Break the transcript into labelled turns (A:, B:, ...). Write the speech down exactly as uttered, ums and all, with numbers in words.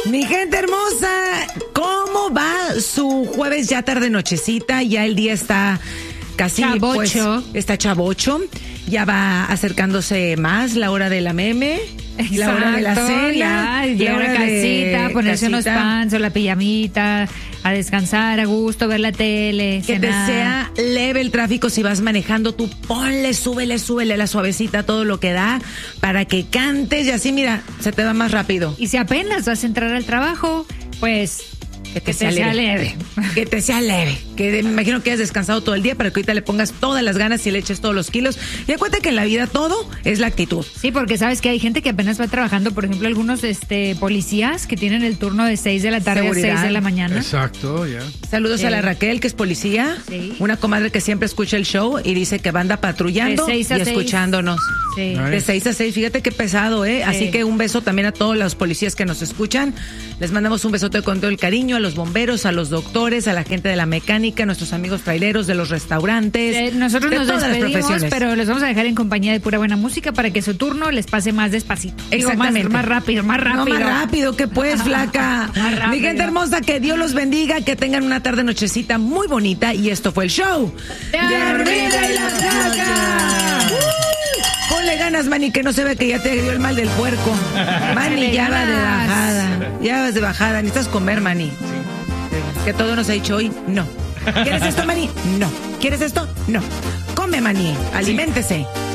A: Mi gente hermosa, ¿cómo va su jueves ya tarde nochecita? Ya el día está casi
B: chavocho.
A: Pues, está chavocho. Ya va acercándose más la hora de la meme.
B: Exacto,
A: la hora de la cena.
B: Ya, llegar a casita, ponerse
A: casita.
B: unos pants o la pijamita, a descansar a gusto, ver la tele,
A: Que
B: cenar.
A: te sea leve el tráfico si vas manejando, tú ponle, súbele, súbele la suavecita, todo lo que da, para que cantes y así, mira, se te va más rápido.
B: Y si apenas vas a entrar al trabajo, pues
A: Que te,
B: que
A: sea,
B: te sea
A: leve.
B: leve.
A: Que te sea leve. Que me imagino que has descansado todo el día para que ahorita le pongas todas las ganas y le eches todos los kilos. Y acuérdate que en la vida todo es la actitud.
B: Sí, porque sabes que hay gente que apenas va trabajando, por ejemplo, algunos este policías que tienen el turno de seis de la tarde
A: Seguridad.
B: a seis de la mañana.
C: Exacto, ya.
A: Saludos
B: Sí.
A: a la Raquel, que es policía.
B: Sí.
A: Una comadre que siempre escucha el show y dice que va a andar patrullando
B: De seis a
A: y
B: seis.
A: escuchándonos.
B: Sí.
C: Ay.
A: De seis a seis, fíjate qué pesado, ¿eh?
B: Sí.
A: Así que un beso también a todos los policías que nos escuchan. Les mandamos un besote con todo el cariño a los bomberos, a los doctores, a la gente de la mecánica, a nuestros amigos traileros, de los restaurantes.
B: Eh, nosotros
A: de
B: nos
A: todas las
B: despedimos,
A: profesiones.
B: pero les vamos a dejar en compañía de pura buena música para que su turno les pase más despacito. Digo,
A: Exactamente.
B: Más, más rápido, más rápido.
A: No, más rápido, que pues, flaca.
B: Más rápido.
A: Mi gente hermosa, que Dios los bendiga, que tengan una tarde nochecita muy bonita. Y esto fue el show
B: De Arriba y la
A: Flaca. Uh, Ponle ganas, Manny, que no se ve que ya te dio el mal del puerco. Manny, ya va de
B: ganas.
A: bajada. Ya vas de bajada. Necesitas comer, Manny. Que todo nos ha dicho hoy, no. ¿Quieres esto, Manny? No. ¿Quieres esto? No. Come, Manny. Aliméntese.